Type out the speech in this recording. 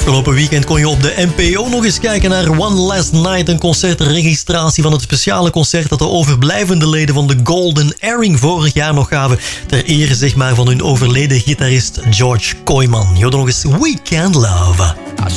Afgelopen weekend kon je op de NPO nog eens kijken naar One Last Night, een concertregistratie van het speciale concert dat de overblijvende leden van de Golden Earring vorig jaar nog gaven ter ere van hun overleden gitarist George Kooijman. Je hoort nog eens Weekend Love.